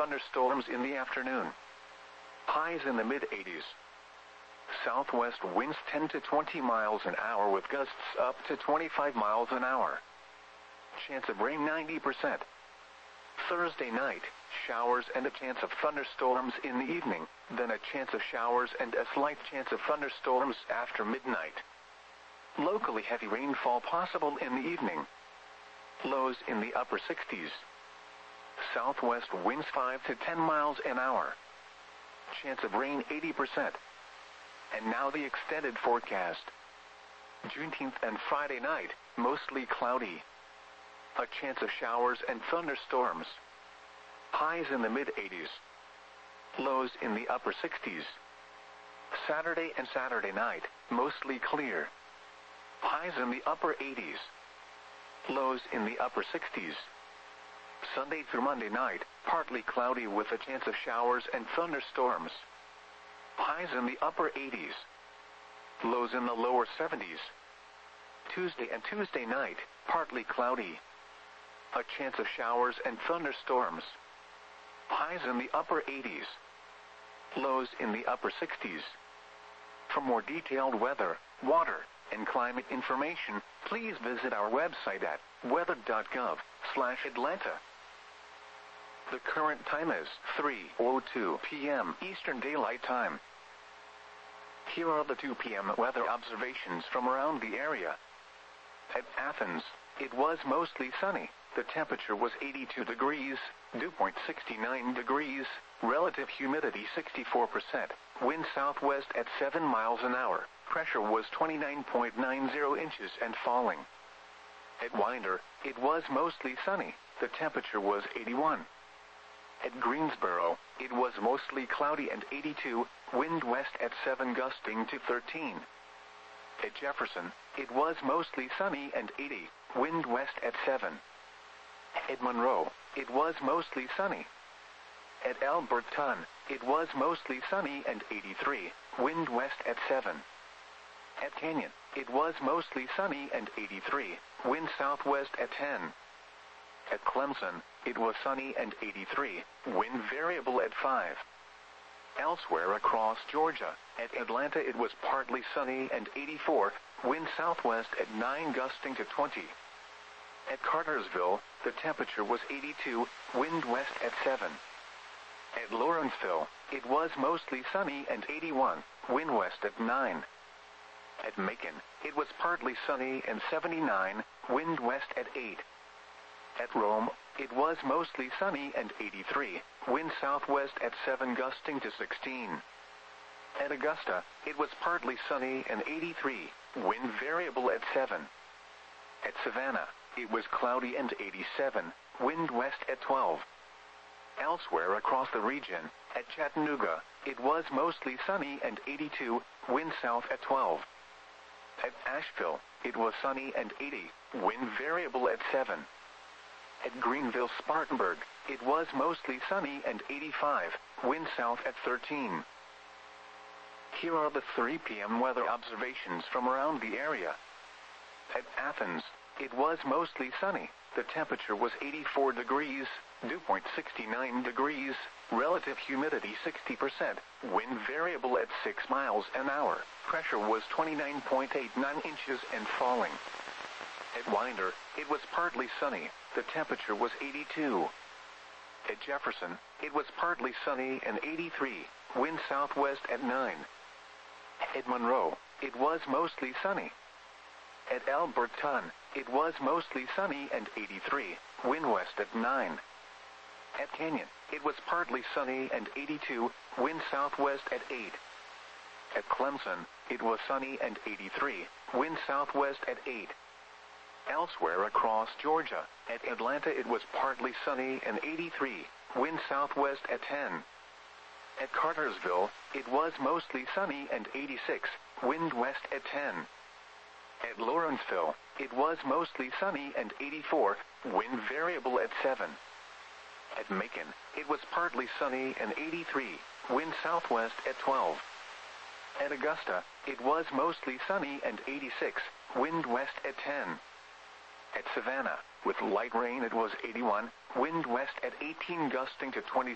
thunderstorms in the afternoon. Highs in the mid-80s. Southwest winds 10 to 20 miles an hour with gusts up to 25 miles an hour. Chance of rain 90%. Thursday night, showers and a chance of thunderstorms in the evening, then a chance of showers and a slight chance of thunderstorms after midnight. Locally heavy rainfall possible in the evening. Lows in the upper 60s. Southwest winds 5 to 10 miles an hour. Chance of rain 80%. And now the extended forecast. Juneteenth and Friday night, mostly cloudy. A chance of showers and thunderstorms. Highs in the mid-80s. Lows in the upper 60s. Saturday and Saturday night, mostly clear. Highs in the upper 80s. Lows in the upper 60s. Sunday through Monday night, partly cloudy with a chance of showers and thunderstorms. Highs in the upper 80s. Lows in the lower 70s. Tuesday and Tuesday night, partly cloudy. A chance of showers and thunderstorms. Highs in the upper 80s. Lows in the upper 60s. For more detailed weather, water, and climate information, please visit our website at weather.gov/Atlanta. The current time is 3:02 p.m. Eastern Daylight Time. Here are the 2 p.m. weather observations from around the area. At Athens, it was mostly sunny. The temperature was 82 degrees, dew point 69 degrees, relative humidity 64%, wind southwest at 7 miles an hour, pressure was 29.90 inches and falling. At Winder, it was mostly sunny. The temperature was 81. At Greensboro, it was mostly cloudy and 82, wind west at 7 gusting to 13. At Jefferson, it was mostly sunny and 80, wind west at 7. At Monroe, it was mostly sunny. At Alberton, it was mostly sunny and 83, wind west at 7. At Canyon, it was mostly sunny and 83, wind southwest at 10. At Clemson, it was sunny and 83, wind variable at 5. Elsewhere across Georgia, at Atlanta it was partly sunny and 84, wind southwest at 9 gusting to 20. At Cartersville, the temperature was 82, wind west at 7. At Lawrenceville, it was mostly sunny and 81, wind west at 9. At Macon, it was partly sunny and 79, wind west at 8. At Rome, it was mostly sunny and 83, wind southwest at 7 gusting to 16. At Augusta, it was partly sunny and 83, wind variable at 7. At Savannah, it was cloudy and 87, wind west at 12. Elsewhere across the region, at Chattanooga, it was mostly sunny and 82, wind south at 12. At Asheville, it was sunny and 80, wind variable at 7. At Greenville-Spartanburg, it was mostly sunny and 85, wind south at 13. Here are the 3 p.m. weather observations from around the area. At Athens, it was mostly sunny. The temperature was 84 degrees, dew point 69 degrees, relative humidity 60%, wind variable at 6 miles an hour, pressure was 29.89 inches and falling. At Winder, it was partly sunny. The temperature was 82. At Jefferson, it was partly sunny and 83, wind southwest at 9. At Monroe, it was mostly sunny. At Alberton, it was mostly sunny and 83, wind west at 9. At Canyon, it was partly sunny and 82, wind southwest at 8. At Clemson, it was sunny and 83, wind southwest at 8. Elsewhere across Georgia, at Atlanta it was partly sunny and 83, wind southwest at 10. At Cartersville, it was mostly sunny and 86, wind west at 10. At Lawrenceville, it was mostly sunny and 84, wind variable at 7. At Macon, it was partly sunny and 83, wind southwest at 12. At Augusta, it was mostly sunny and 86, wind west at 10. At Savannah, with light rain it was 81, wind west at 18 gusting to 26.